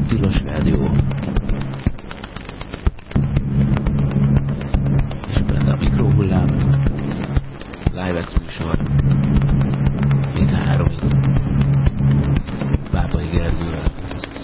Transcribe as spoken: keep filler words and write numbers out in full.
Tilos Rádió. És benne a mikrohullám. Live műsor.